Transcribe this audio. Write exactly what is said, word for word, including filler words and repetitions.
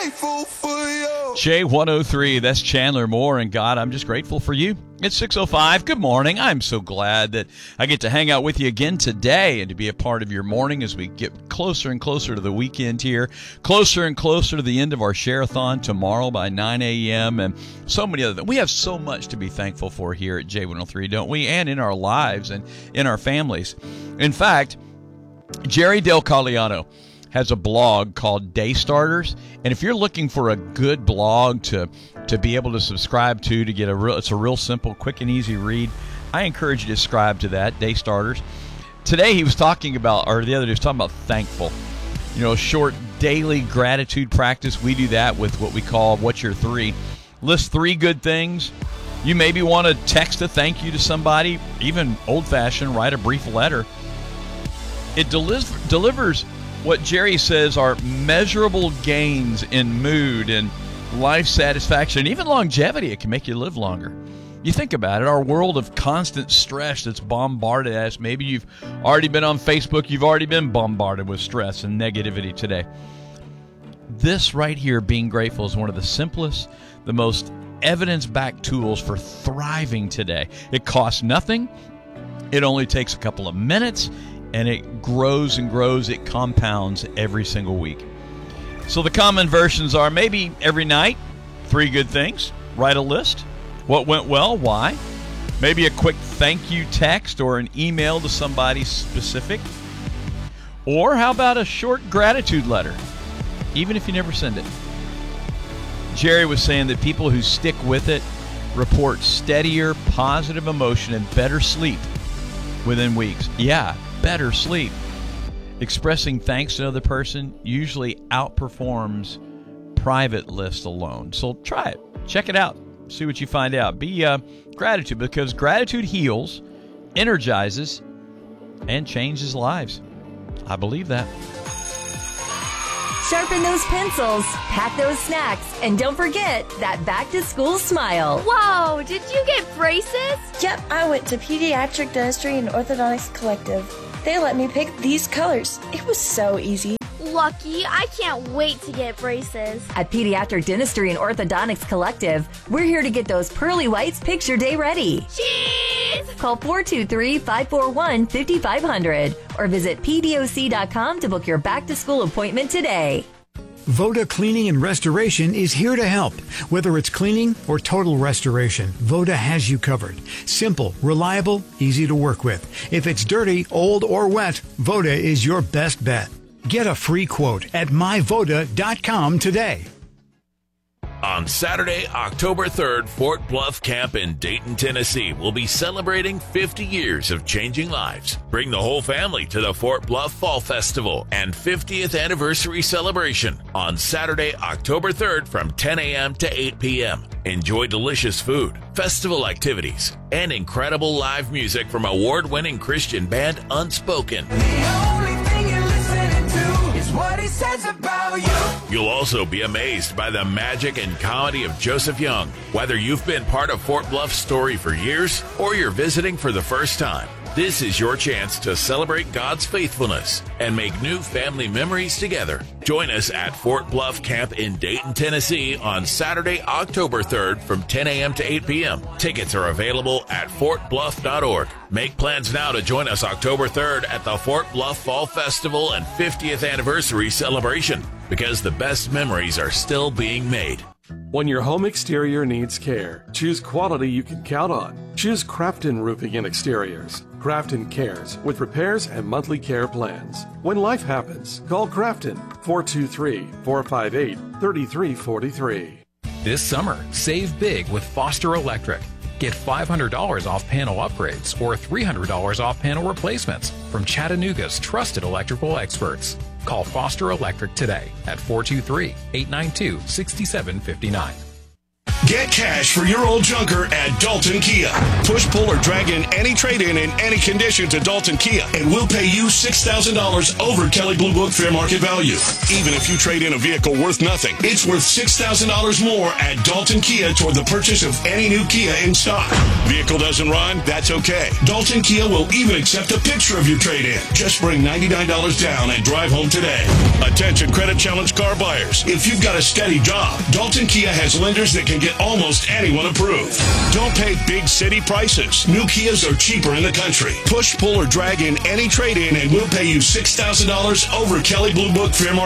grateful for you. J one oh three, that's Chandler Moore, and God, I'm just grateful for you. It's six oh five. Good morning. I'm so glad that I get to hang out with you again today and to be a part of your morning as we get closer and closer to the weekend here, closer and closer to the end of our share-a-thon tomorrow by nine a.m. and so many other things. We have so much to be thankful for here at J one oh three, don't we? And in our lives and in our families. In fact, Jerry Del Cagliano has a blog called Day Starters, and if you're looking for a good blog to to be able to subscribe to, to get a real, it's a real simple, quick and easy read, I encourage you to subscribe to that, Day Starters. Today he was talking about, or the other day he was talking about thankful. You know, short daily gratitude practice. We do that with what we call What's Your Three. List three good things. You maybe want to text a thank you to somebody, even old-fashioned, write a brief letter. It delivers delivers what Jerry says are measurable gains in mood and life satisfaction, and even longevity. It can make you live longer. You think about it, our world of constant stress that's bombarded at us. Maybe you've already been on Facebook, you've already been bombarded with stress and negativity today. This right here, being grateful, is one of the simplest, the most evidence-backed tools for thriving today. It costs nothing. It only takes a couple of minutes, and it grows and grows. It compounds every single week. So the common versions are maybe every night, three good things. Write a list. What went well? Why? Maybe a quick thank you text or an email to somebody specific. Or how about a short gratitude letter, even if you never send it? Jerry was saying that people who stick with it report steadier, positive emotion and better sleep within weeks. Yeah, better sleep. Expressing thanks to another person usually outperforms private lists alone. So try it. Check it out. See what you find out. Be uh, gratitude, because gratitude heals, energizes, and changes lives. I believe that. Sharpen those pencils, pack those snacks, and don't forget that back-to-school smile. Whoa, did you get braces? Yep, I went to Pediatric Dentistry and Orthodontics Collective. They let me pick these colors. It was so easy. Lucky, I can't wait to get braces. At Pediatric Dentistry and Orthodontics Collective, we're here to get those pearly whites picture day ready. Cheese! Call four two three, five four one, five five zero zero or visit P D O C dot com to book your back-to-school appointment today. Voda Cleaning and Restoration is here to help. Whether it's cleaning or total restoration, Voda has you covered. Simple, reliable, easy to work with. If it's dirty, old, or wet, Voda is your best bet. Get a free quote at my voda dot com today. On Saturday, October third, Fort Bluff Camp in Dayton, Tennessee will be celebrating fifty years of changing lives. Bring the whole family to the Fort Bluff Fall Festival and fiftieth anniversary celebration on Saturday, October third from ten a.m. to eight p.m. Enjoy delicious food, festival activities, and incredible live music from award-winning Christian band Unspoken. The only thing you're listening to is what he says about you. You'll also be amazed by the magic and comedy of Joseph Young. Whether you've been part of Fort Bluff's story for years or you're visiting for the first time, this is your chance to celebrate God's faithfulness and make new family memories together. Join us at Fort Bluff Camp in Dayton, Tennessee on Saturday, October third from ten a.m. to eight p.m. Tickets are available at fort bluff dot org. Make plans now to join us October third at the Fort Bluff Fall Festival and fiftieth anniversary celebration, because the best memories are still being made. When your home exterior needs care, choose quality you can count on. Choose Crafton Roofing and Exteriors. Crafton cares with repairs and monthly care plans. When life happens, call Crafton four two three, four five eight, three three four three. This summer, save big with Foster Electric. Get five hundred dollars off panel upgrades or three hundred dollars off panel replacements from Chattanooga's trusted electrical experts. Call Foster Electric today at four two three, eight nine two, six seven five nine. Get cash for your old junker at Dalton Kia. Push, pull, or drag in any trade-in in any condition to Dalton Kia, and we'll pay you six thousand dollars over Kelley Blue Book fair market value. Even if you trade in a vehicle worth nothing, it's worth six thousand dollars more at Dalton Kia toward the purchase of any new Kia in stock. Vehicle doesn't run? That's okay. Dalton Kia will even accept a picture of your trade-in. Just bring ninety-nine dollars down and drive home today. Attention credit challenge car buyers. If you've got a steady job, Dalton Kia has lenders that can get almost anyone approved. Don't pay big city prices. New Kias are cheaper in the country. Push, pull, or drag in any trade-in and we'll pay you six thousand dollars over Kelley Blue Book fair market